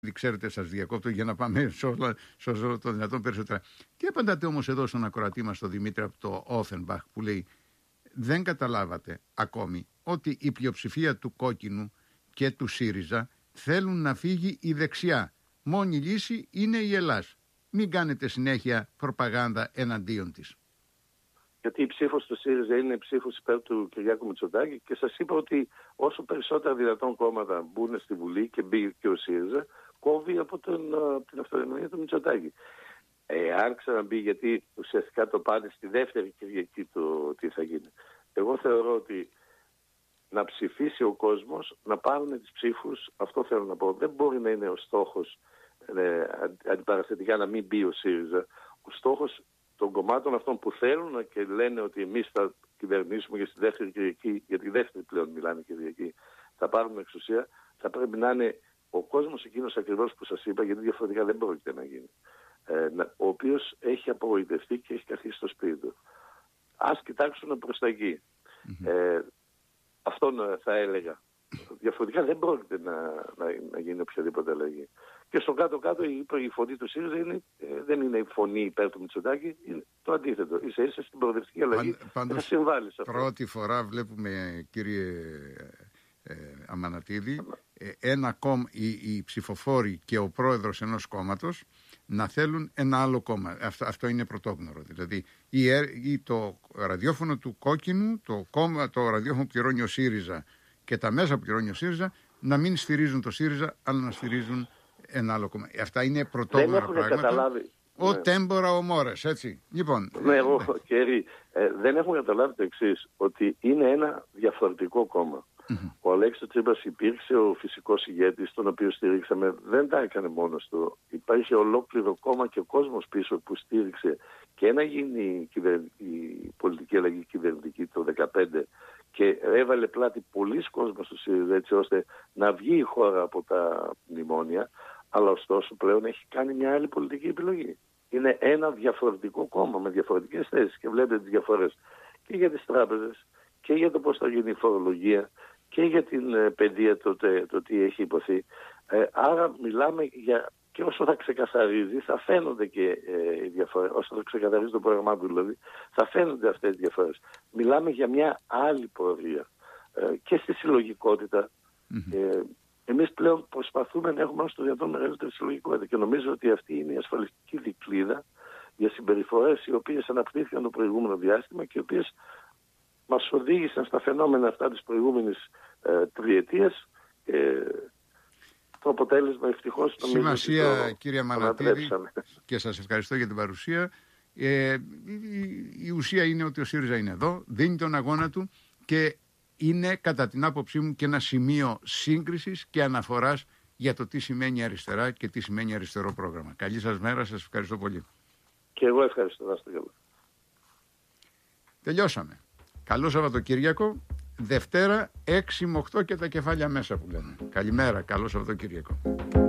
ξέρετε, σας διακόπτω για να πάμε σε όλο το δυνατόν περισσότερα. Τι απαντάτε όμως εδώ στον ακροατή μας, τον Δημήτρη από το Όφενμπαχ, που λέει: δεν καταλάβατε ακόμη ότι η πλειοψηφία του Κόκκινου και του ΣΥΡΙΖΑ θέλουν να φύγει η δεξιά. Μόνη λύση είναι η Ελλάς. Μην κάνετε συνέχεια προπαγάνδα εναντίον της. Γιατί η ψήφος του ΣΥΡΙΖΑ είναι ψήφος υπέρ του Κυριάκου Μητσοτάκη και σας είπα ότι όσο περισσότερα δυνατόν κόμματα μπουν στη Βουλή και μπει και ο ΣΥΡΙΖΑ, κόβει από την αυτονομία του Μητσοτάκη. Αν ξαναμπεί, γιατί ουσιαστικά το πάνε στη δεύτερη Κυριακή το τι θα γίνει. Εγώ θεωρώ ότι να ψηφίσει ο κόσμος, να πάρουν τις ψήφους, αυτό θέλω να πω. Δεν μπορεί να είναι ο στόχος αντιπαραστατικά να μην μπει ο ΣΥΡΙΖΑ. Ο στόχος των κομμάτων αυτών που θέλουν και λένε ότι εμείς θα κυβερνήσουμε και στη δεύτερη Κυριακή, για τη δεύτερη πλέον μιλάνε Κυριακή, θα πάρουν εξουσία, θα πρέπει να είναι ο κόσμος εκείνος ακριβώς που σας είπα, γιατί διαφορετικά δεν πρόκειται να γίνει. Ο οποίος έχει απογοητευτεί και έχει καθίσει στο σπίτι του. Ας κοιτάξουν προς τα εκεί. Αυτόν θα έλεγα. Διαφορετικά δεν πρόκειται να γίνει οποιαδήποτε αλλαγή. Και στο κάτω-κάτω η φωνή του ΣΥΡΙΖΑ δεν είναι η φωνή υπέρ του Μητσοτάκη, είναι το αντίθετο. Ίσα-ίσα στην προοδευτική αλλαγή θα συμβάλλει σε αυτό. Πρώτη φορά βλέπουμε, κύριε Αμανατίδη, οι ψηφοφόροι και ο πρόεδρος ενός κόμματος να θέλουν ένα άλλο κόμμα. Αυτό είναι πρωτόγνωρο. Δηλαδή το ραδιόφωνο του Κόκκινου, το ραδιόφωνο που πληρώνει ο ΣΥΡΙΖΑ και τα μέσα που πληρώνει ο ΣΥΡΙΖΑ να μην στηρίζουν το ΣΥΡΙΖΑ, αλλά να στηρίζουν ένα άλλο κόμμα. Αυτά είναι πρωτόγνωρα πράγματα. Καταλάβει. Ο τέμπορα ο μόρες, έτσι. Λοιπόν, Κέρι, δεν έχουμε καταλάβει το εξής, ότι είναι ένα διαφορετικό κόμμα. Ο Αλέξης Τσίπρας υπήρξε ο φυσικός ηγέτης, τον οποίο στηρίξαμε, δεν τα έκανε μόνος του. Υπάρχει ολόκληρο κόμμα και ο κόσμος πίσω που στήριξε και να γίνει η πολιτική αλλαγή κυβερνητική το 2015 και έβαλε πλάτη πολλοί κόσμος του ΣΥΡΙΖΑ έτσι ώστε να βγει η χώρα από τα μνημόνια, αλλά ωστόσο πλέον έχει κάνει μια άλλη πολιτική επιλογή. Είναι ένα διαφορετικό κόμμα με διαφορετικές θέσεις και βλέπετε τις διαφορές και για τις τράπεζες και για το πώς θα γίνει η φορολογία και για την παιδεία το τι έχει υποθεί. Άρα μιλάμε για... Και όσο θα ξεκαθαρίζει, θα φαίνονται και οι διαφορές. Όσο θα ξεκαθαρίζει το πρόγραμμά του, δηλαδή, θα φαίνονται αυτές οι διαφορές. Μιλάμε για μια άλλη πορεία και στη συλλογικότητα. Εμείς πλέον προσπαθούμε να έχουμε όσο το δυνατόν μεγαλύτερη συλλογικότητα και νομίζω ότι αυτή είναι η ασφαλιστική δικλείδα για συμπεριφορές οι οποίες αναπτύχθηκαν το προηγούμενο διάστημα και οι οποίες μας οδήγησαν στα φαινόμενα αυτά της προηγούμενης τριετίας. Το αποτέλεσμα ευτυχώς σημασία, κύριε Μανατίδη, και σας ευχαριστώ για την παρουσία. Η ουσία είναι ότι ο ΣΥΡΙΖΑ είναι εδώ, δίνει τον αγώνα του και είναι κατά την άποψή μου και ένα σημείο σύγκρισης και αναφοράς για το τι σημαίνει αριστερά και τι σημαίνει αριστερό πρόγραμμα. Καλή σας μέρα, σας ευχαριστώ πολύ. Και εγώ ευχαριστώ. Τελειώσαμε. Καλό Σαββατοκύριακο. Δευτέρα 6 με 8 και τα κεφάλια μέσα που λένε. Καλημέρα, καλό Σαββατοκύριακο.